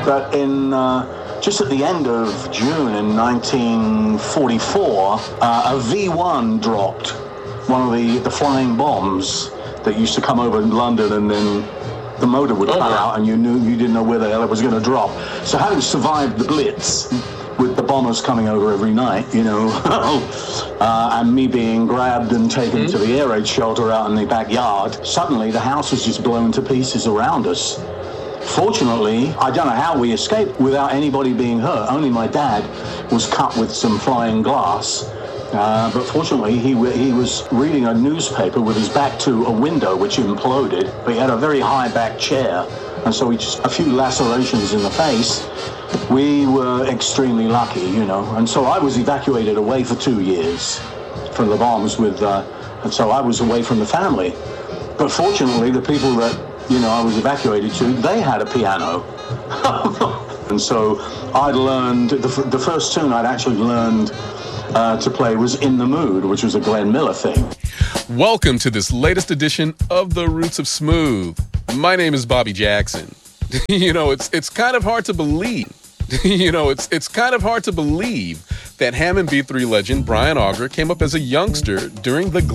that in just at the end of June in 1944, a V-1 dropped, one of the flying bombs that used to come over in London, and then the motor would cut out, and you didn't know where the hell it was going to drop. So having survived the Blitz, with the bombers coming over every night, and me being grabbed and taken to the air raid shelter out in the backyard, suddenly the house was just blown to pieces around us. Fortunately, I don't know how we escaped without anybody being hurt. Only my dad was cut with some flying glass. But fortunately, he was reading a newspaper with his back to a window which imploded. But he had a very high back chair, and so just a few lacerations in the face. We were extremely lucky, and so I was evacuated away for 2 years from the bombs and so I was away from the family. But fortunately, the people that, I was evacuated to, they had a piano. And so I'd learned, the first tune I'd actually learned to play was In the Mood, which was a Glenn Miller thing. Welcome to this latest edition of The Roots of Smooth. My name is Bobby Jackson. It's kind of hard to believe. It's kind of hard to believe that Hammond B3 legend Brian Auger came up as a youngster during the